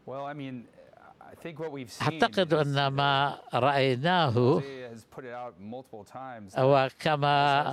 أعتقد أن ما رأيناه وكما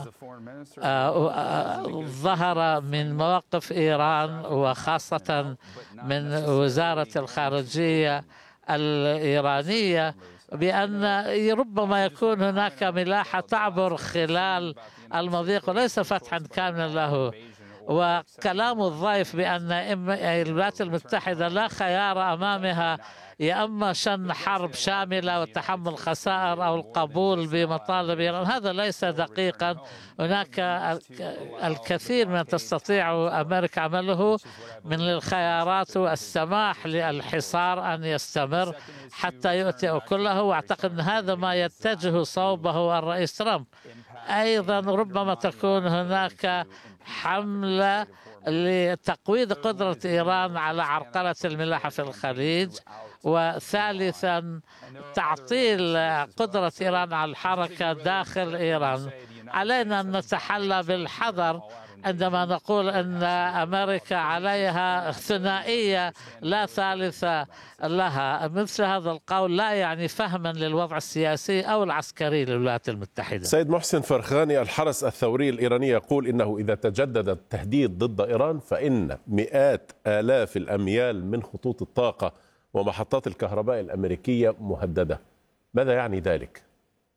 ظهر من مواقف إيران وخاصة من وزارة الخارجية الإيرانية بأن ربما يكون هناك ملاحة تعبر خلال المضيق وليس فتحا كاملا له. وكلام الضيف بأن الولايات المتحدة لا خيار أمامها يا أما شن حرب شاملة وتحمل خسائر أو القبول بمطالب إيران، هذا ليس دقيقا. هناك الكثير من تستطيع أمريكا عمله من الخيارات والسماح للحصار أن يستمر حتى يؤتي أكله، وأعتقد أن هذا ما يتجه صوبه الرئيس ترامب. أيضا ربما تكون هناك حملة لتقويض قدرة إيران على عرقلة الملاحة في الخليج، وثالثا تعطيل قدرة إيران على الحركة داخل إيران. علينا أن نتحلى بالحذر عندما نقول أن أمريكا عليها ثنائية لا ثالث لها. مثل هذا القول لا يعني فهما للوضع السياسي أو العسكري للولايات المتحدة. سيد محسن فرخاني، الحرس الثوري الإيراني يقول إنه إذا تجدد التهديد ضد إيران فإن مئات آلاف الأميال من خطوط الطاقة ومحطات الكهرباء الأمريكية مهددة. ماذا يعني ذلك؟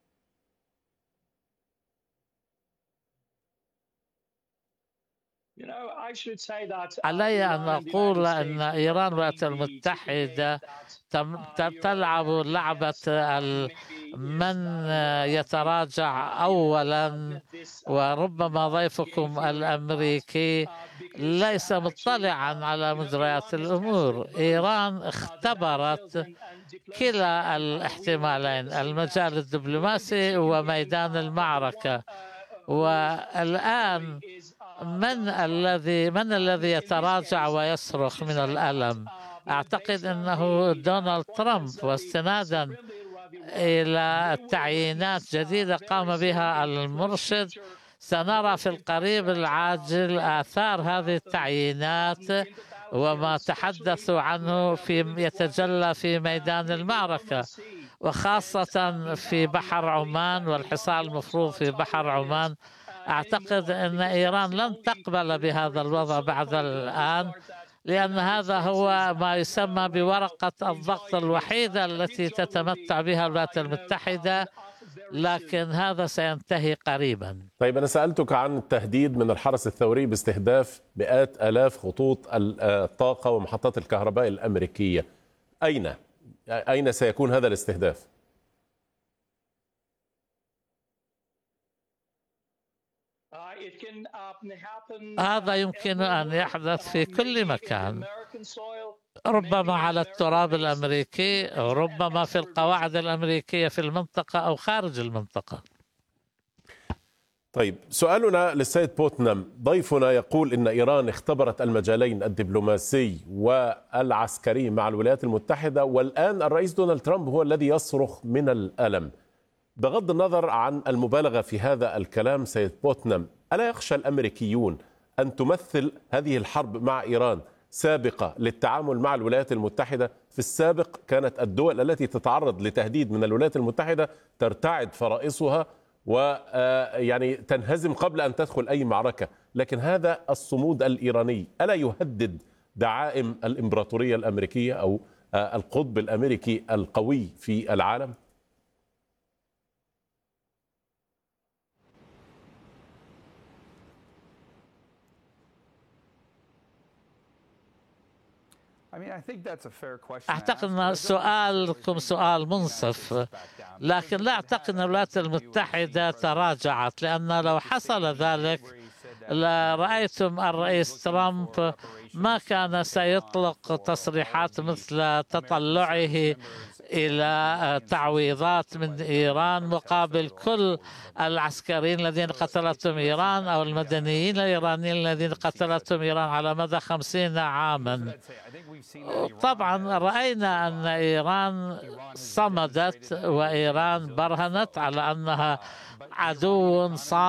علي أن أقول أن إيران والولايات المتحدة تلعب لعبة من يتراجع أولا، وربما ضيفكم الأمريكي ليس مطلعا على مجريات الأمور. إيران اختبرت كلا الاحتمالين، المجال الدبلوماسي وميدان المعركة، والآن من الذي يتراجع ويصرخ من الألم؟ أعتقد أنه دونالد ترامب، واستنادا إلى تعيينات جديدة قام بها المرشد سنرى في القريب العاجل آثار هذه التعيينات، وما تحدثوا عنه يتجلى في ميدان المعركة، وخاصة في بحر عمان والحصار المفروض في بحر عمان. أعتقد أن إيران لن تقبل بهذا الوضع بعد الآن، لأن هذا هو ما يسمى بورقة الضغط الوحيدة التي تتمتع بها الولايات المتحدة، لكن هذا سينتهي قريبا. طيب، أنا سألتك عن التهديد من الحرس الثوري باستهداف مئات آلاف خطوط الطاقة ومحطات الكهرباء الأمريكية. أين سيكون هذا الاستهداف؟ هذا يمكن أن يحدث في كل مكان، ربما على التراب الأمريكي، أو ربما في القواعد الأمريكية في المنطقة أو خارج المنطقة. طيب، سؤالنا للسيد بوتنام، ضيفنا يقول إن إيران اختبرت المجالين الدبلوماسي والعسكري مع الولايات المتحدة، والآن الرئيس دونالد ترامب هو الذي يصرخ من الألم. بغض النظر عن المبالغة في هذا الكلام، سيد بوتنام، ألا يخشى الأمريكيون أن تمثل هذه الحرب مع إيران سابقة للتعامل مع الولايات المتحدة؟ في السابق كانت الدول التي تتعرض لتهديد من الولايات المتحدة ترتعد فرائصها ويعني تنهزم قبل أن تدخل أي معركة، لكن هذا الصمود الإيراني ألا يهدد دعائم الإمبراطورية الأمريكية أو القطب الأمريكي القوي في العالم؟ أعتقد أن سؤالكم سؤال منصف، لكن لا أعتقد أن الولايات المتحدة تراجعت، لأن لو حصل ذلك لرأيتم الرئيس ترامب ما كان سيطلق تصريحات مثل تطلعه إلى تعويضات من إيران مقابل كل العسكريين الذين قتلتهم إيران أو المدنيين الإيرانيين الذين قتلتهم إيران على مدى 50 عاما. طبعا رأينا أن إيران صمدت، وإيران برهنت على أنها عدو صامت